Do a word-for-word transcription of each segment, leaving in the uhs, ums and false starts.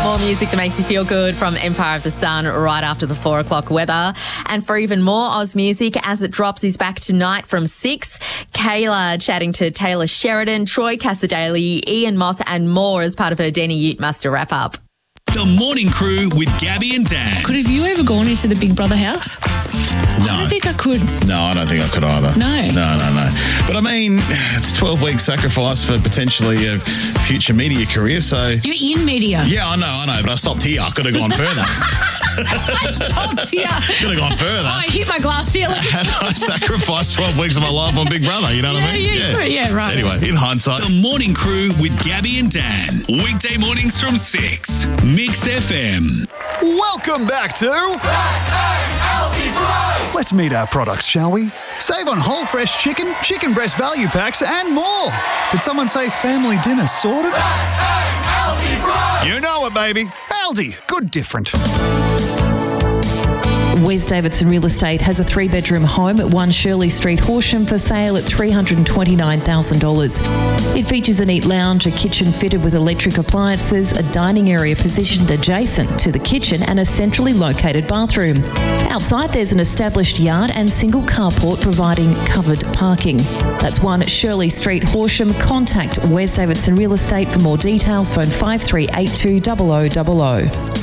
More music that makes you feel good from Empire of the Sun right after the four o'clock weather. And for even more Oz music, As It Drops is back tonight from six. Kayla chatting to Taylor Sheridan, Troy Cassadaly, Ian Moss and more as part of her Denny Ute Muster wrap-up. The Morning Crew with Gabby and Dan. Could have you ever gone into the Big Brother house? No. I don't think I could. No, I don't think I could either. No. No, no, no. But I mean, it's a twelve-week sacrifice for potentially a future media career, so... You're in media. Yeah, I know, I know, but I stopped here. I could have gone further. I stopped here. Could have gone further. Oh, I hit my glass ceiling. And I sacrificed twelve weeks of my life on Big Brother, you know what yeah, I mean? Yeah, yeah, yeah, right. Anyway, in hindsight... The Morning Crew with Gabby and Dan. Weekday mornings from six. Mix F M. Welcome back to... Let's meet our products, shall we? Save on whole fresh chicken, chicken breast value packs and more. Did someone say family dinner sorted? You know it, baby. Aldi. Good different. Wes Davidson Real Estate has a three-bedroom home at one Shirley Street, Horsham, for sale at three hundred twenty-nine thousand dollars. It features a neat lounge, a kitchen fitted with electric appliances, a dining area positioned adjacent to the kitchen and a centrally located bathroom. Outside there's an established yard and single carport providing covered parking. That's one Shirley Street, Horsham. Contact Wes Davidson Real Estate for more details. Phone five three eight two zero zero zero zero.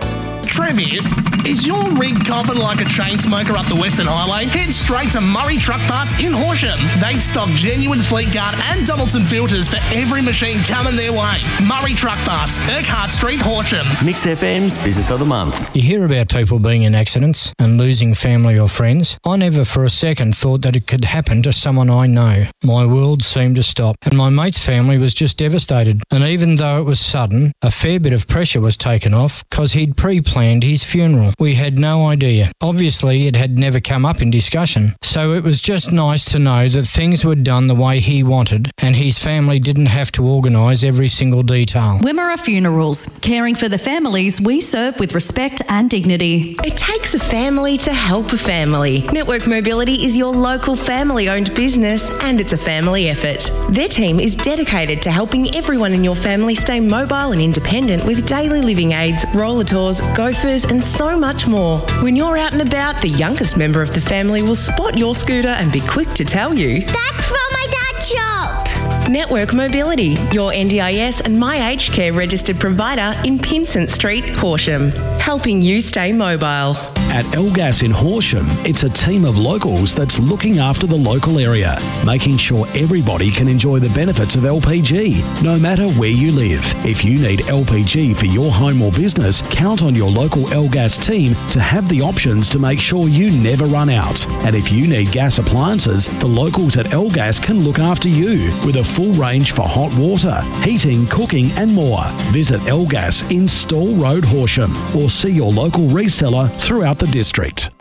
Trivia, is your rig coughing like a chain smoker up the Western Highway? Head straight to Murray Truck Parts in Horsham. They stock genuine Fleet Guard and Doubleton filters for every machine coming their way. Murray Truck Parts, Urquhart Street, Horsham. Mix F M's Business of the Month. You hear about people being in accidents and losing family or friends. I never for a second thought that it could happen to someone I know. My world seemed to stop and my mate's family was just devastated. And even though it was sudden, a fair bit of pressure was taken off because he'd pre-planned his funeral. We had no idea. Obviously, it had never come up in discussion. So it was just nice to know that things were done the way he wanted and his family didn't have to organise every single detail. Wimmera Funerals, caring for the families we serve with respect and dignity. It takes a family to help a family. Network Mobility is your local family-owned business and it's a family effort. Their team is dedicated to helping everyone in your family stay mobile and independent with daily living aids, roller tours, gophers and so much more. When you're out and about, the youngest member of the family will spot your scooter and be quick to tell you, "That's from my dad's shop." Network Mobility, your N D I S and My Aged Care registered provider in Pinsent Street, Horsham, helping you stay mobile. At Elgas in Horsham, it's a team of locals that's looking after the local area, making sure everybody can enjoy the benefits of L P G, no matter where you live. If you need L P G for your home or business, count on your local Elgas team to have the options to make sure you never run out. And if you need gas appliances, the locals at Elgas can look after you with a full range for hot water, heating, cooking and more. Visit Elgas in Stall Road, Horsham, or see your local reseller throughout the district.